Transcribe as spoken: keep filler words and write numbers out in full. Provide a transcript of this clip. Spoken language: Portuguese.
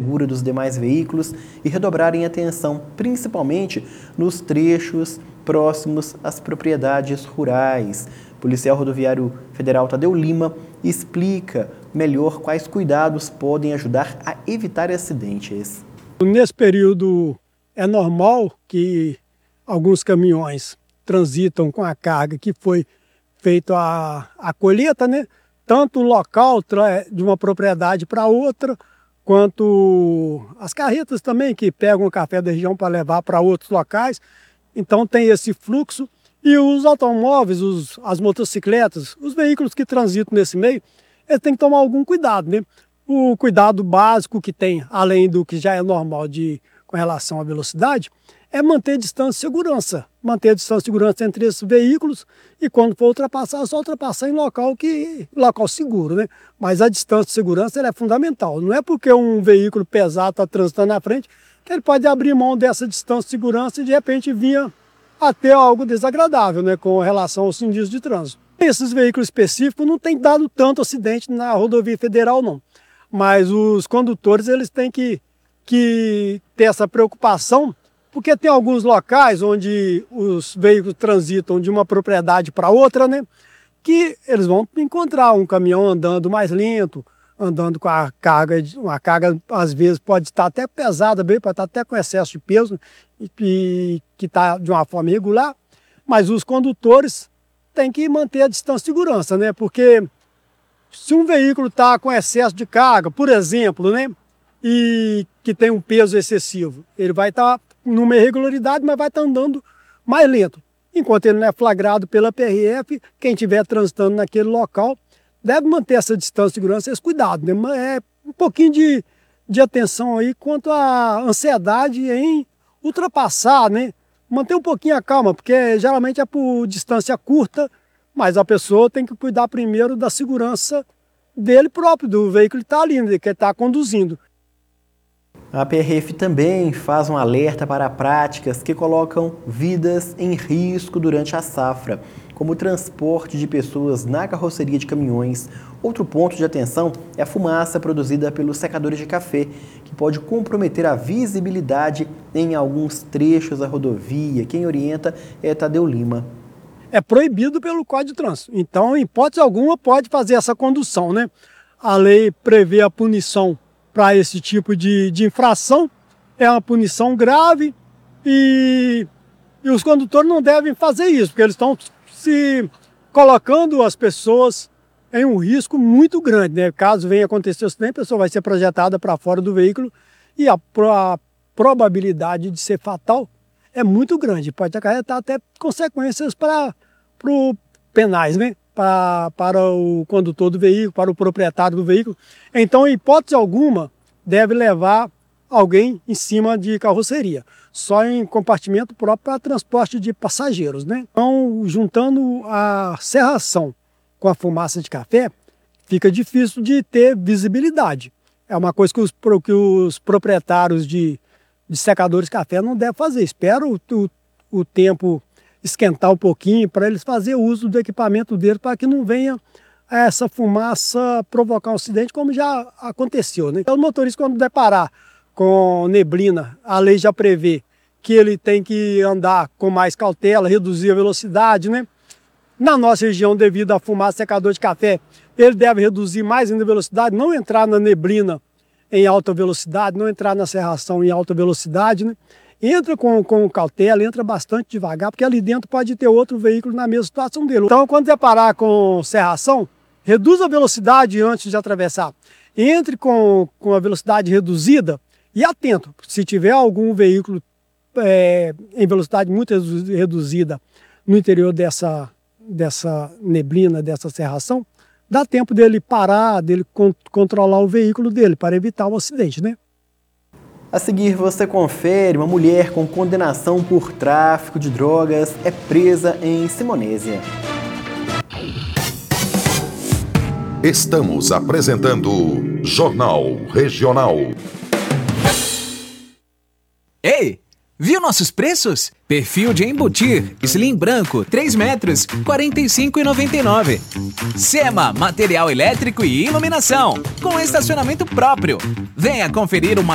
segura dos demais veículos e redobrarem atenção, principalmente nos trechos próximos às propriedades rurais. O policial rodoviário federal Tadeu Lima explica melhor quais cuidados podem ajudar a evitar acidentes. Nesse período é normal que alguns caminhões transitam com a carga que foi feita a, a colheita, né? Tanto o local de uma propriedade para outra, quanto as carretas também que pegam o café da região para levar para outros locais. Então tem esse fluxo. E os automóveis, os, as motocicletas, os veículos que transitam nesse meio, eles têm que tomar algum cuidado, né? O cuidado básico que tem, além do que já é normal de, com relação à velocidade, é manter distância de segurança. Manter a distância de segurança entre esses veículos e quando for ultrapassar, só ultrapassar em local, que, local seguro, né? Mas a distância de segurança ela é fundamental. Não é porque um veículo pesado está transitando na frente que ele pode abrir mão dessa distância de segurança e de repente vir até algo desagradável, né, com relação aos indícios de trânsito. Esses veículos específicos não têm dado tanto acidente na rodovia federal, não. Mas os condutores eles têm que, que ter essa preocupação, porque tem alguns locais onde os veículos transitam de uma propriedade para outra, né, que eles vão encontrar um caminhão andando mais lento, andando com a carga, uma carga às vezes pode estar até pesada, bem, pode estar até com excesso de peso, e que está de uma forma irregular, mas os condutores têm que manter a distância de segurança, né? Porque se um veículo está com excesso de carga, por exemplo, né, e que tem um peso excessivo, ele vai estar numa irregularidade, mas vai estar andando mais lento. Enquanto ele não é flagrado pela P R F, quem estiver transitando naquele local deve manter essa distância de segurança, esse cuidado, né? É um pouquinho de, de atenção aí quanto à ansiedade em ultrapassar, né? Manter um pouquinho a calma, porque geralmente é por distância curta, mas a pessoa tem que cuidar primeiro da segurança dele próprio, do veículo que está ali, né, que ele está conduzindo. A P R F também faz um alerta para práticas que colocam vidas em risco durante a safra, como o transporte de pessoas na carroceria de caminhões. Outro ponto de atenção é a fumaça produzida pelos secadores de café, que pode comprometer a visibilidade em alguns trechos da rodovia. Quem orienta é Tadeu Lima. É proibido pelo Código de Trânsito, então, em hipótese alguma, pode fazer essa condução, né? A lei prevê a punição para esse tipo de, de infração, é uma punição grave e, e os condutores não devem fazer isso, porque eles estão se colocando as pessoas em um risco muito grande, né? Caso venha acontecer o acidente, a pessoa vai ser projetada para fora do veículo e a, a probabilidade de ser fatal é muito grande, pode acarretar até consequências para pro penais, né? Para, para o condutor do veículo, para o proprietário do veículo. Então, em hipótese alguma, deve levar alguém em cima de carroceria, só em compartimento próprio para transporte de passageiros, né? Então, juntando a serração com a fumaça de café, fica difícil de ter visibilidade. É uma coisa que os, que os proprietários de, de secadores de café não devem fazer. Espero o, o, o tempo esquentar um pouquinho para eles fazerem uso do equipamento deles para que não venha essa fumaça provocar um acidente como já aconteceu, né? Então o motorista, quando deparar com neblina, a lei já prevê que ele tem que andar com mais cautela, reduzir a velocidade, né? Na nossa região, devido à fumaça secador de café, ele deve reduzir mais ainda a velocidade, não entrar na neblina em alta velocidade, não entrar na serração em alta velocidade, né? Entra com, com cautela, entra bastante devagar, porque ali dentro pode ter outro veículo na mesma situação dele. Então, quando deparar com serração, reduz a velocidade antes de atravessar. Entre com, com a velocidade reduzida e atento. Se tiver algum veículo é, em velocidade muito reduzida no interior dessa, dessa neblina, dessa serração, dá tempo dele parar, dele con controlar o veículo dele, para evitar o acidente, né? A seguir, você confere: uma mulher com condenação por tráfico de drogas é presa em Simonésia. Estamos apresentando Jornal Regional. Ei, viu nossos preços? Perfil de embutir, slim branco, três metros, quarenta e cinco reais e noventa e nove centavos. Sema, material elétrico e iluminação, com estacionamento próprio. Venha conferir uma